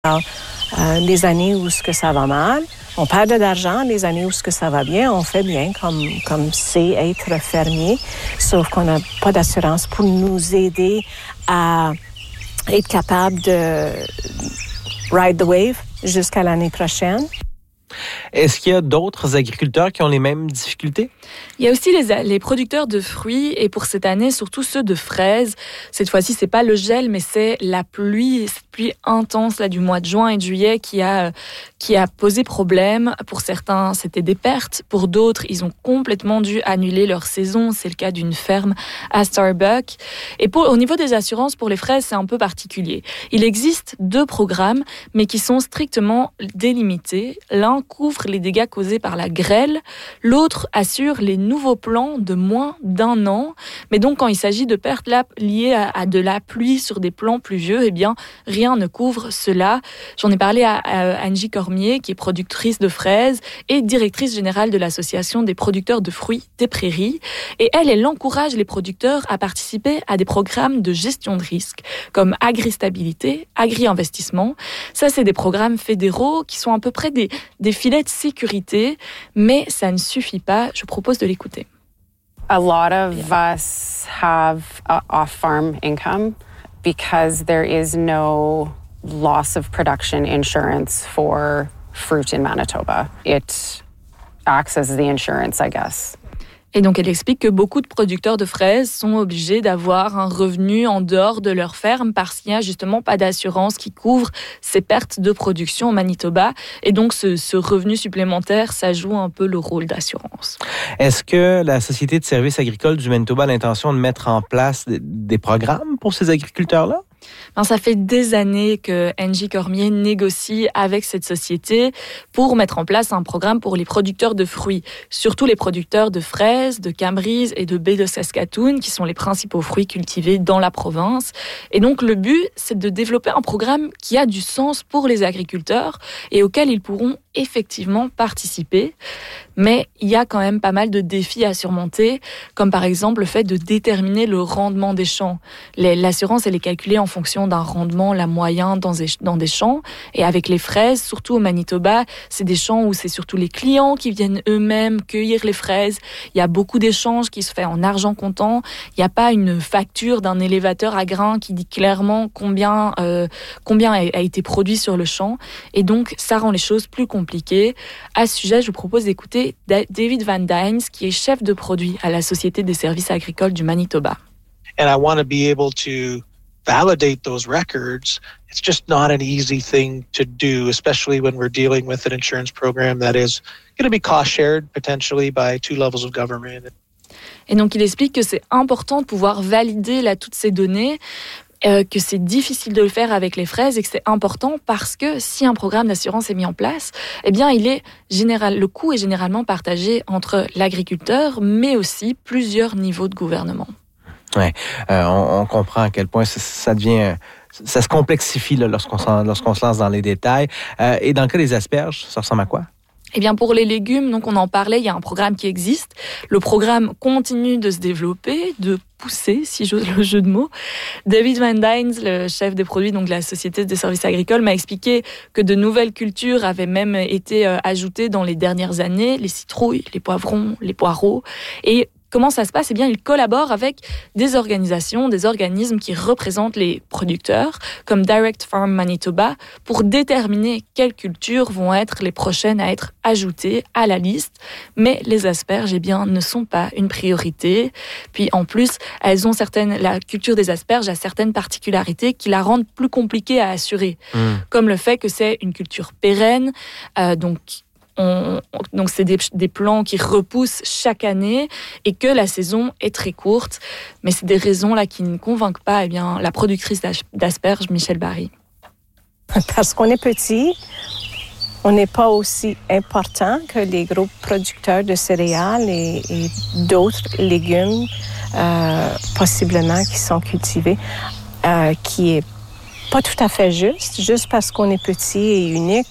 Des années où ce que ça va mal, on perd de l'argent. Les années où ce que ça va bien, on fait bien comme c'est être fermier. Sauf qu'on n'a pas d'assurance pour nous aider à être capable de ride the wave jusqu'à l'année prochaine. Est-ce qu'il y a d'autres agriculteurs qui ont les mêmes difficultés? Il y a aussi les producteurs de fruits et pour cette année, surtout ceux de fraises. Cette fois-ci, c'est pas le gel, mais c'est la pluie, cette pluie intense là, du mois de juin et de juillet qui a posé problème. Pour certains, c'était des pertes. Pour d'autres, ils ont complètement dû annuler leur saison. C'est le cas d'une ferme à Starbuck. Et au niveau des assurances pour les fraises, c'est un peu particulier. Il existe 2 programmes, mais qui sont strictement délimités. L'un couvre les dégâts causés par la grêle, l'autre assure les nouveaux plants de moins d'1 an. Mais donc, quand il s'agit de pertes liées à de la pluie sur des plants pluvieux, eh bien, rien ne couvre cela. J'en ai parlé à Angie Cormier, qui est productrice de fraises et directrice générale de l'Association des producteurs de fruits des prairies. Et elle encourage les producteurs à participer à des programmes de gestion de risque, comme Agri-Stabilité, Agri-Investissement. Ça, c'est des programmes fédéraux qui sont à peu près des filets de sécurité, mais ça ne suffit pas. Je propose de l'écouter. A lot of us have off-farm income because there is no loss of production insurance for fruit in Manitoba. It acts as the insurance, I guess. Et donc, elle explique que beaucoup de producteurs de fraises sont obligés d'avoir un revenu en dehors de leur ferme parce qu'il n'y a justement pas d'assurance qui couvre ces pertes de production au Manitoba. Et donc, ce revenu supplémentaire, ça joue un peu le rôle d'assurance. Est-ce que la Société de services agricoles du Manitoba a l'intention de mettre en place des programmes pour ces agriculteurs-là? Ça fait des années que Angie Cormier négocie avec cette société pour mettre en place un programme pour les producteurs de fruits, surtout les producteurs de fraises, de cambrise et de baies de Saskatoon, qui sont les principaux fruits cultivés dans la province. Et donc le but, c'est de développer un programme qui a du sens pour les agriculteurs et auquel ils pourront effectivement participer. Mais il y a quand même pas mal de défis à surmonter, comme par exemple le fait de déterminer le rendement des champs. L'assurance, elle est calculée en fonction d'un rendement moyen dans des champs. Et avec les fraises, surtout au Manitoba, c'est des champs où c'est surtout les clients qui viennent eux-mêmes cueillir les fraises. Il y a beaucoup d'échanges qui se fait en argent comptant. Il n'y a pas une facture d'un élévateur à grains qui dit clairement combien a été produit sur le champ. Et donc, ça rend les choses plus compliquées. À ce sujet, je vous propose d'écouter David Van Dynes, qui est chef de produit à la Société des services agricoles du Manitoba. And I want to be able to validate those records. It's just not an easy thing to do, especially when we're dealing with an insurance program that is going to be cost-shared potentially by 2 levels of government. Et donc, il explique que c'est important de pouvoir valider toutes ces données, que c'est difficile de le faire avec les fraises et que c'est important parce que si un programme d'assurance est mis en place, eh bien, le coût est généralement partagé entre l'agriculteur, mais aussi plusieurs niveaux de gouvernement. Ouais, on comprend à quel point ça se complexifie là, lorsqu'on se lance dans les détails. Et dans le cas des asperges, ça ressemble à quoi? Eh bien, pour les légumes, donc on en parlait, il y a un programme qui existe. Le programme continue de se développer, de pousser, si j'ose le jeu de mots. David Van Dynes, le chef des produits donc de la Société des services agricoles, m'a expliqué que de nouvelles cultures avaient même été ajoutées dans les dernières années, les citrouilles, les poivrons, les poireaux. Et comment ça se passe? Eh bien, il collabore avec des organisations, des organismes qui représentent les producteurs, comme Direct Farm Manitoba, pour déterminer quelles cultures vont être les prochaines à être ajoutées à la liste. Mais les asperges, eh bien, ne sont pas une priorité. Puis, en plus, la culture des asperges a certaines particularités qui la rendent plus compliquée à assurer, comme le fait que c'est une culture pérenne, donc c'est des plants qui repoussent chaque année et que la saison est très courte. Mais c'est des raisons là qui ne convainquent pas la productrice d'asperges, Michelle Barry. Parce qu'on est petit, on n'est pas aussi important que les gros producteurs de céréales et d'autres légumes, possiblement, qui sont cultivés, qui est pas tout à fait juste parce qu'on est petit et unique.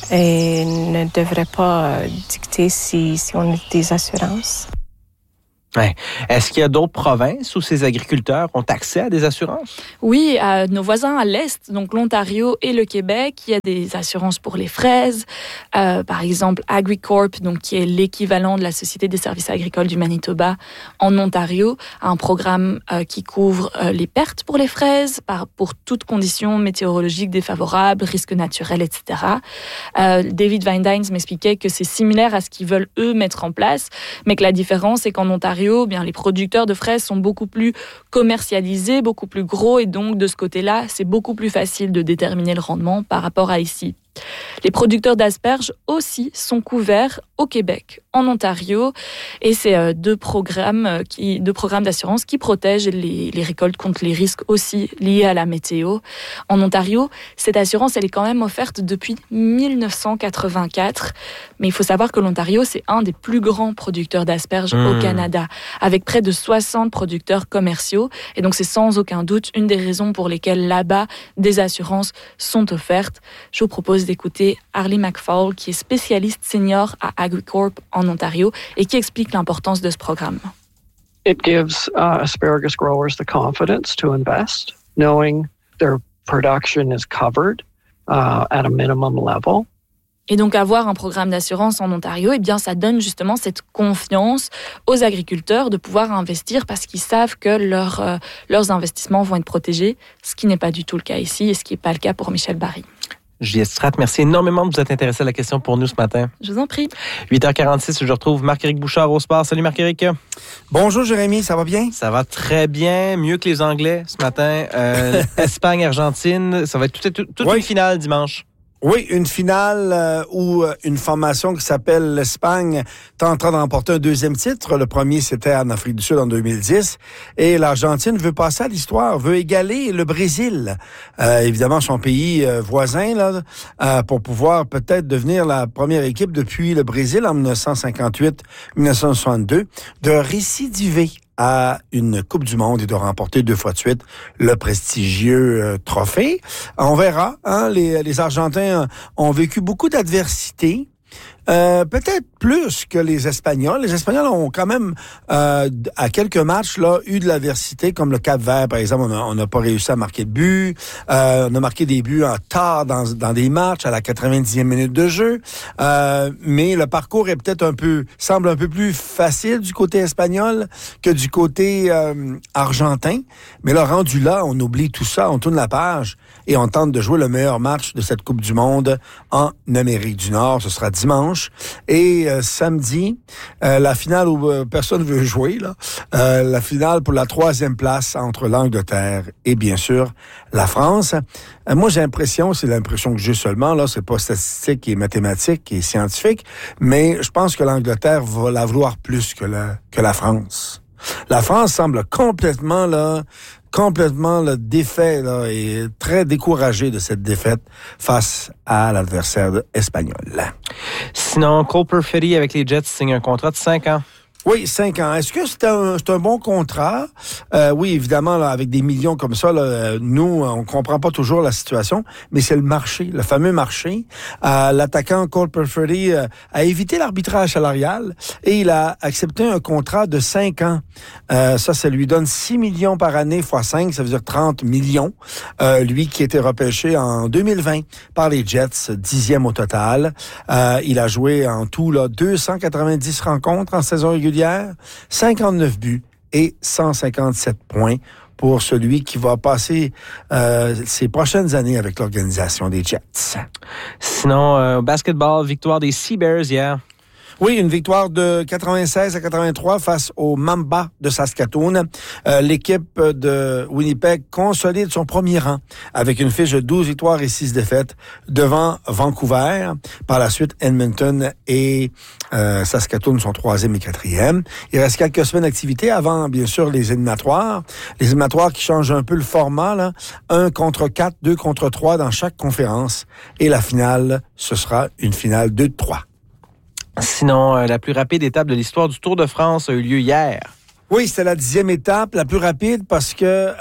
Et ne devrait pas dicter si on a des assurances. Ouais. Est-ce qu'il y a d'autres provinces où ces agriculteurs ont accès à des assurances? Oui, à nos voisins à l'Est, donc l'Ontario et le Québec, il y a des assurances pour les fraises. Par exemple, AgriCorp, donc, qui est l'équivalent de la Société des services agricoles du Manitoba en Ontario, a un programme qui couvre les pertes pour les fraises, pour toutes conditions météorologiques défavorables, risques naturels, etc. David Vindines m'expliquait que c'est similaire à ce qu'ils veulent, eux, mettre en place, mais que la différence, c'est qu'en Ontario, bien, les producteurs de fraises sont beaucoup plus commercialisés, beaucoup plus gros, et donc de ce côté-là, c'est beaucoup plus facile de déterminer le rendement par rapport à ici. Les producteurs d'asperges aussi sont couverts au Québec, en Ontario, et c'est deux programmes d'assurance qui protègent les récoltes contre les risques aussi liés à la météo. En Ontario, cette assurance, elle est quand même offerte depuis 1984, mais il faut savoir que l'Ontario, c'est un des plus grands producteurs d'asperges au Canada, avec près de 60 producteurs commerciaux, et donc c'est sans aucun doute une des raisons pour lesquelles là-bas, des assurances sont offertes. Je vous propose d'écouter Harley McFall, qui est spécialiste senior à AgriCorp en Ontario et qui explique l'importance de ce programme. It gives asparagus growers the confidence to invest, knowing their production is covered at a minimum level. Et donc avoir un programme d'assurance en Ontario, eh bien ça donne justement cette confiance aux agriculteurs de pouvoir investir parce qu'ils savent que leurs investissements vont être protégés, ce qui n'est pas du tout le cas ici et ce qui n'est pas le cas pour Michel Barry. Juliette Stratt, merci énormément de vous être intéressé à la question pour nous ce matin. Je vous en prie. 8h46, je retrouve Marc-Éric Bouchard au sport. Salut Marc-Éric. Bonjour Jérémy, ça va bien? Ça va très bien, mieux que les Anglais ce matin. Espagne-Argentine, ça va être toute une finale dimanche. Oui, une finale où une formation qui s'appelle l'Espagne tentera de remporter un deuxième titre. Le premier, c'était en Afrique du Sud en 2010. Et l'Argentine veut passer à l'histoire, veut égaler le Brésil. Évidemment, son pays voisin, là, pour pouvoir peut-être devenir la première équipe depuis le Brésil en 1958-1962, de récidiver à une Coupe du Monde et de remporter 2 fois de suite le prestigieux trophée. On verra, hein, les Argentins ont vécu beaucoup d'adversité. Peut-être plus que les Espagnols. Les Espagnols ont quand même, à quelques matchs, là, eu de l'adversité, comme le Cap-Vert, par exemple. On n'a pas réussi à marquer de but. On a marqué des buts en tard dans des matchs, à la 90e minute de jeu. Mais le parcours est peut-être semble un peu plus facile du côté espagnol que du côté argentin. Mais là, rendu là, on oublie tout ça, on tourne la page et on tente de jouer le meilleur match de cette Coupe du Monde en Amérique du Nord. Ce sera dimanche. Et samedi, la finale où personne veut jouer, là, la finale pour la 3e place entre l'Angleterre et bien sûr la France. Moi, j'ai l'impression, c'est l'impression que j'ai seulement, là, c'est pas statistique et mathématique et scientifique, mais je pense que l'Angleterre va la vouloir plus que la France. La France semble complètement défait là, et très découragé de cette défaite face à l'adversaire espagnol. Sinon, Cole Perfetti avec les Jets signe un contrat de 5 ans. Oui, 5 ans. Est-ce que c'est un bon contrat? Oui, évidemment, là, avec des millions comme ça, là, nous, on comprend pas toujours la situation, mais c'est le marché, le fameux marché. L'attaquant Cole Perfetti a évité l'arbitrage salarial et il a accepté un contrat de 5 ans. Ça lui donne 6 millions par année fois 5, ça veut dire 30 millions. Lui qui était repêché en 2020 par les Jets, 10e au total. Il a joué en tout là 290 rencontres en saison régulière. 59 buts et 157 points pour celui qui va passer ses prochaines années avec l'organisation des Jets. Sinon, basketball, victoire des Sea Bears hier. Oui, une victoire de 96-83 face au Mamba de Saskatoon. L'équipe de Winnipeg consolide son premier rang avec une fiche de 12 victoires et 6 défaites devant Vancouver. Par la suite, Edmonton et Saskatoon sont 3e et 4e. Il reste quelques semaines d'activité avant, bien sûr, les éliminatoires. Les éliminatoires qui changent un peu le format, là. 1 contre 4, 2 contre 3 dans chaque conférence. Et la finale, ce sera une finale 2-3. Sinon, la plus rapide étape de l'histoire du Tour de France a eu lieu hier. Oui, c'était la 10e étape, la plus rapide parce que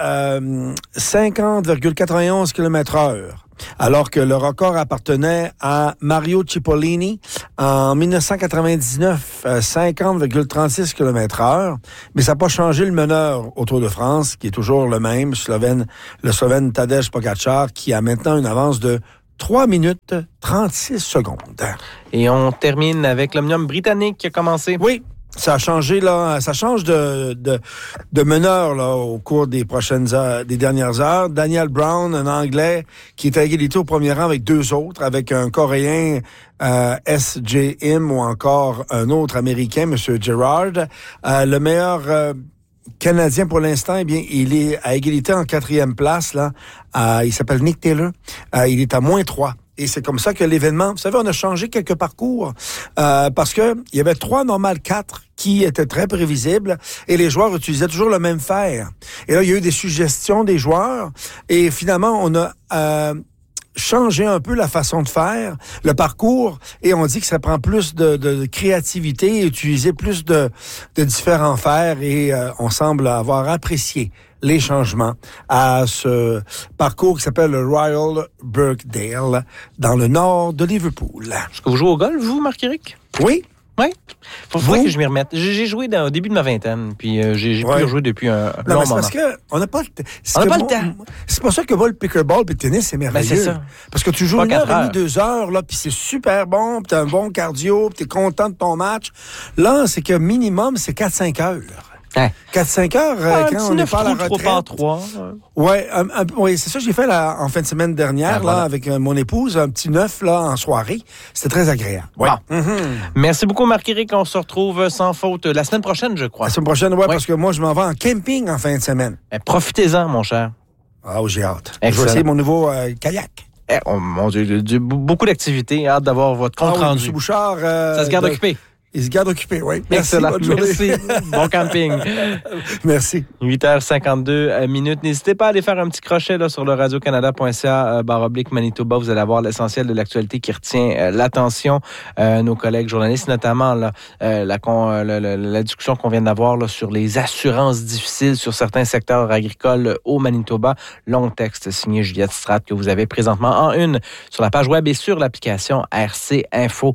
50,91 km/h. Alors que le record appartenait à Mario Cipollini en 1999, 50,36 km/h. Mais ça n'a pas changé le meneur au Tour de France, qui est toujours le même, le Slovène Tadej Pogačar, qui a maintenant une avance de 3 minutes 36 secondes. Et on termine avec l'Omnium britannique qui a commencé. Oui. Ça a changé, là. Ça change de meneur, là, au cours des dernières heures. Daniel Brown, un Anglais, qui est à égalité au premier rang avec 2 autres, avec un Coréen, S.J. Im, ou encore un autre Américain, M. Gerard. Le meilleur Canadien pour l'instant, eh bien, il est à égalité en 4e place, là. Il s'appelle Nick Taylor. Il est à -3. Et c'est comme ça que l'événement... Vous savez, on a changé quelques parcours parce que il y avait 3 normales 4 qui étaient très prévisibles et les joueurs utilisaient toujours le même fer. Et là, il y a eu des suggestions des joueurs et finalement, on a changer un peu la façon de faire, le parcours, et on dit que ça prend plus de créativité et utiliser plus de différents fers, et on semble avoir apprécié les changements à ce parcours qui s'appelle le Royal Birkdale, dans le nord de Liverpool. Est-ce que vous jouez au golf, vous, Marc-Éric? Oui. Oui. Faudrait que je m'y remette. J'ai joué au début de ma vingtaine, puis j'ai plus rejoué depuis un long moment. Parce qu'on n'a pas le temps. temps. C'est pour ça que le pickleball et le tennis, c'est merveilleux. Ben, c'est ça. Parce que tu joues 1h30, 2 heures, là, puis c'est super bon, puis t'as un bon cardio, puis t'es content de ton match. Là, c'est que minimum, c'est 4-5 heures. Hein? 4-5 heures, quand on n'est pas à la retraite. 3x3. Oui, c'est ça que j'ai fait là, en fin de semaine dernière, là, avec mon épouse, un petit 9 là, en soirée. C'était très agréable. Ouais. Bon. Merci beaucoup, Marc-Éric. On se retrouve sans faute la semaine prochaine, je crois. La semaine prochaine, oui, parce que moi, je m'en vais en camping en fin de semaine. Profitez-en, mon cher. Ah, j'ai hâte. Excellent. Je vais essayer mon nouveau kayak. Oh mon Dieu, beaucoup d'activités. Hâte d'avoir votre compte rendu. M. Bouchard... ça se garde occupé. Il se garde occupé, oui. Merci, bonne journée. Merci. Bon camping. Merci. 8h52 minutes. N'hésitez pas à aller faire un petit crochet là, sur le radiocanada.ca/Manitoba. Vous allez avoir l'essentiel de l'actualité qui retient l'attention. Nos collègues journalistes, notamment là, la discussion qu'on vient d'avoir là, sur les assurances difficiles sur certains secteurs agricoles au Manitoba. Long texte signé Juliette Stratt que vous avez présentement en une sur la page web et sur l'application RC Info.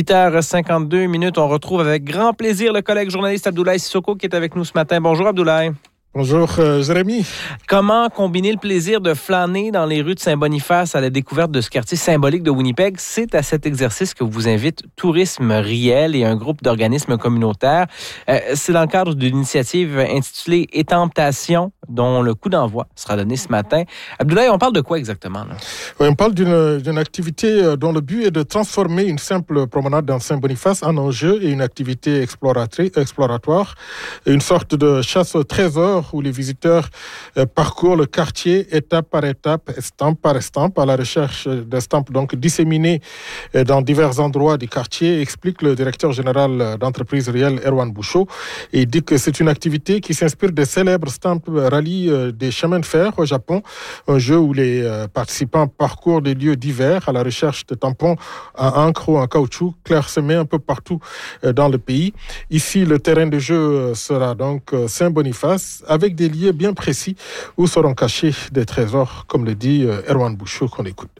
8h52 minutes. On retrouve avec grand plaisir le collègue journaliste Abdoulaye Sissoko qui est avec nous ce matin. Bonjour Abdoulaye. Bonjour Jérémy. Comment combiner le plaisir de flâner dans les rues de Saint-Boniface à la découverte de ce quartier symbolique de Winnipeg? C'est à cet exercice que vous invite Tourisme Riel et un groupe d'organismes communautaires. C'est dans le cadre d'une initiative intitulée Étemptation, dont le coup d'envoi sera donné ce matin. Abdoulaye, on parle de quoi exactement là? Oui, on parle d'une activité dont le but est de transformer une simple promenade dans Saint-Boniface en enjeu et une activité exploratoire, une sorte de chasse au trésor où les visiteurs parcourent le quartier étape par étape, estampe par estampe, à la recherche d'estampes donc disséminées dans divers endroits du quartier, explique le directeur général d'entreprise Riel, Erwan Bouchot. Et il dit que c'est une activité qui s'inspire des célèbres stampes rallye des chemins de fer au Japon, un jeu où les participants parcourent des lieux divers à la recherche de tampons à encre ou en caoutchouc clairsemés un peu partout dans le pays. Ici, le terrain de jeu sera donc Saint-Boniface, avec des lieux bien précis où seront cachés des trésors, comme le dit Erwan Bouchot, qu'on écoute.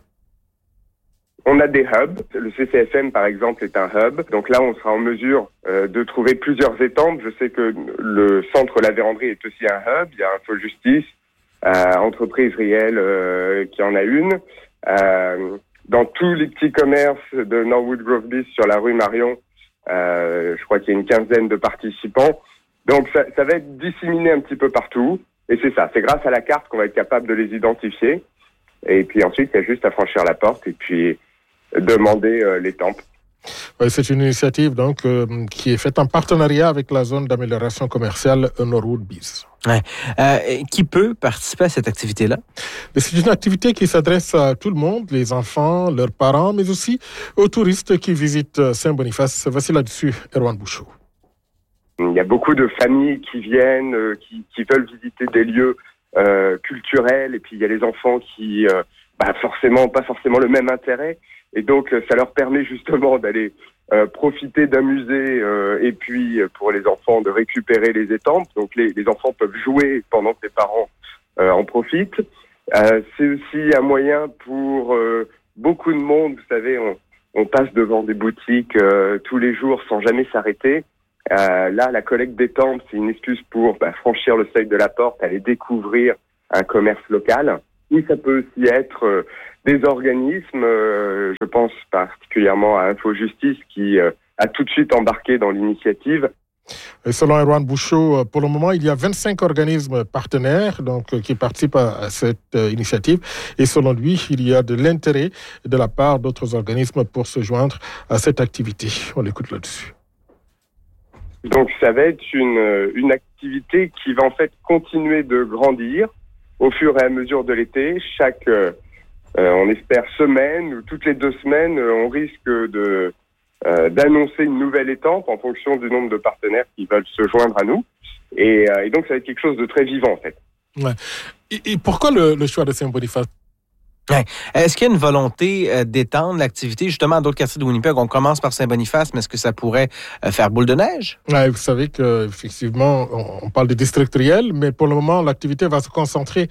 On a des hubs. Le CCFM, par exemple, est un hub. Donc là, on sera en mesure de trouver plusieurs étampes. Je sais que le centre La Vérandrie est aussi un hub. Il y a Info Justice, Entreprise Riel qui en a une. Dans tous les petits commerces de Norwood Grove Beach sur la rue Marion, je crois qu'il y a une 15aine de participants. Donc ça va être disséminé un petit peu partout. Et c'est ça, c'est grâce à la carte qu'on va être capable de les identifier. Et puis ensuite, il y a juste à franchir la porte et puis demander l'étampe. Oui, c'est une initiative donc qui est faite en partenariat avec la zone d'amélioration commerciale Norwood Beach. Ouais. Qui peut participer à cette activité-là? C'est une activité qui s'adresse à tout le monde, les enfants, leurs parents, mais aussi aux touristes qui visitent Saint-Boniface. Voici là-dessus Erwan Bouchot. Il y a beaucoup de familles qui viennent, qui veulent visiter des lieux culturels, et puis il y a les enfants qui pas forcément le même intérêt. Et donc, ça leur permet justement d'aller profiter d'un musée et puis pour les enfants de récupérer les étampes. Donc, les enfants peuvent jouer pendant que les parents en profitent. C'est aussi un moyen pour beaucoup de monde. Vous savez, on passe devant des boutiques tous les jours sans jamais s'arrêter. Là, la collecte d'étampes, c'est une excuse pour franchir le seuil de la porte, aller découvrir un commerce local. Et ça peut aussi être des organismes, je pense particulièrement à Infojustice qui a tout de suite embarqué dans l'initiative. Et selon Erwan Bouchot, pour le moment, il y a 25 organismes partenaires qui participent à cette initiative. Et selon lui, il y a de l'intérêt de la part d'autres organismes pour se joindre à cette activité. On l'écoute là-dessus. Donc ça va être une activité qui va en fait continuer de grandir au fur et à mesure de l'été. Chaque, on espère, semaine ou toutes les 2 semaines, on risque d'annoncer une nouvelle étampe en fonction du nombre de partenaires qui veulent se joindre à nous. Et donc ça va être quelque chose de très vivant en fait. Ouais. Et pourquoi le choix de Saint-Boniface? Ouais. Est-ce qu'il y a une volonté d'étendre l'activité justement à d'autres quartiers de Winnipeg? On commence par Saint-Boniface, mais est-ce que ça pourrait faire boule de neige? Ouais, vous savez qu'effectivement, on parle des districts réels, mais pour le moment, l'activité va se concentrer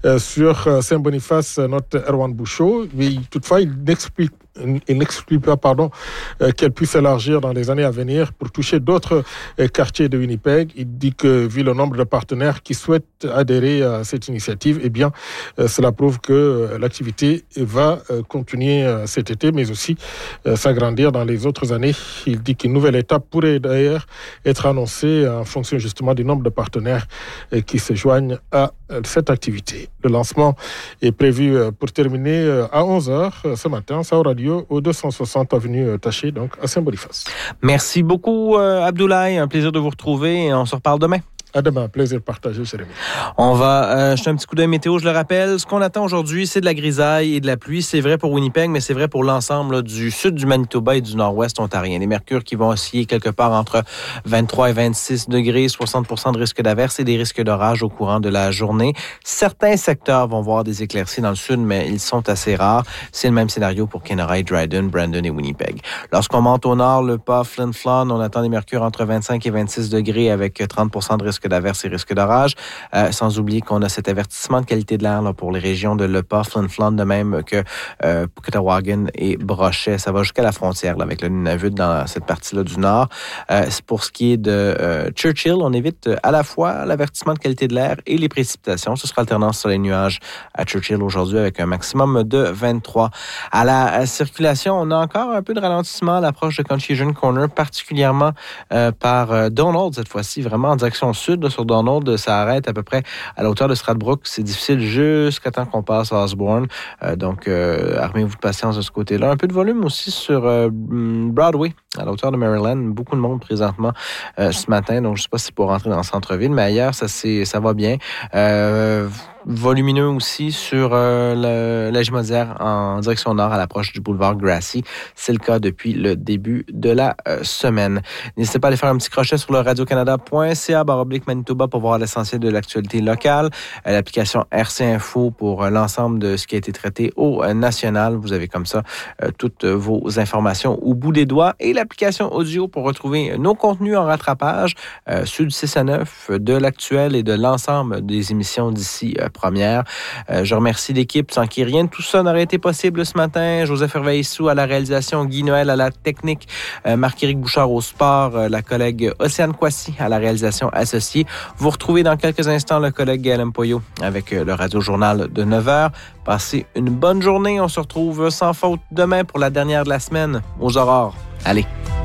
sur Saint-Boniface, notre Erwan Bouchot. Mais toutefois, il n'exclut pas qu'elle puisse s'élargir dans les années à venir pour toucher d'autres quartiers de Winnipeg. Il dit que, vu le nombre de partenaires qui souhaitent adhérer à cette initiative, eh bien, cela prouve que l'activité va continuer cet été, mais aussi s'agrandir dans les autres années. Il dit qu'une nouvelle étape pourrait d'ailleurs être annoncée en fonction justement du nombre de partenaires qui se joignent à cette activité. Le lancement est prévu pour terminer à 11h ce matin. Ça aura lieu au 260 avenue Taché, donc à Saint-Boniface. Merci beaucoup, Abdoulaye. Un plaisir de vous retrouver et on se reparle demain. À demain, plaisir partagé, Jérémy. On va jeter un petit coup d'œil météo, je le rappelle. Ce qu'on attend aujourd'hui, c'est de la grisaille et de la pluie. C'est vrai pour Winnipeg, mais c'est vrai pour l'ensemble du sud du Manitoba et du nord-ouest ontarien. Les mercures qui vont osciller quelque part entre 23 et 26 degrés, 60% de risque d'averse et des risques d'orage au courant de la journée. Certains secteurs vont voir des éclaircies dans le sud, mais ils sont assez rares. C'est le même scénario pour Kenora, Dryden, Brandon et Winnipeg. Lorsqu'on monte au nord, le Pas, Flin Flon, on attend des mercures entre 25 et 26 degrés avec 30% de risque d'averse et risque d'orage. Sans oublier qu'on a cet avertissement de qualité de l'air là, pour les régions de Le Pas, Flin Flon, de même que Puckatawagan et Brochet. Ça va jusqu'à la frontière là, avec le Nunavut dans cette partie-là du nord. Pour ce qui est de Churchill, on évite à la fois l'avertissement de qualité de l'air et les précipitations. Ce sera alternance sur les nuages à Churchill aujourd'hui avec un maximum de 23. À la circulation, on a encore un peu de ralentissement à l'approche de Confusion Corner, particulièrement par Donald cette fois-ci, vraiment en direction sud. Sur Donald, ça arrête à peu près à la hauteur de Stradbrook. C'est difficile jusqu'à temps qu'on passe à Osborne. Donc, armez-vous de patience de ce côté-là. Un peu de volume aussi sur Broadway, à la hauteur de Maryland. Beaucoup de monde présentement ce matin. Donc, je ne sais pas si c'est pour rentrer dans le centre-ville, mais ailleurs, ça va bien. Volumineux aussi sur la Jumodière en direction nord à l'approche du boulevard Grassy. C'est le cas depuis le début de la semaine. N'hésitez pas à aller faire un petit crochet sur le radiocanada.ca/Manitoba pour voir l'essentiel de l'actualité locale. L'application RC Info pour l'ensemble de ce qui a été traité au national. Vous avez comme ça toutes vos informations au bout des doigts. Et l'application audio pour retrouver nos contenus en rattrapage sur du 6 à 9 de l'actuel et de l'ensemble des émissions d'ici première. Je remercie l'équipe sans qui rien de tout ça n'aurait été possible ce matin. Joseph Herveillissou à la réalisation, Guy Noël à la technique, Marc-Éric Bouchard au sport, la collègue Océane Kwasi à la réalisation associée. Vous retrouvez dans quelques instants le collègue Gaël Mpoyo avec le Radio-Journal de 9h. Passez une bonne journée. On se retrouve sans faute demain pour la dernière de la semaine aux aurores. Allez!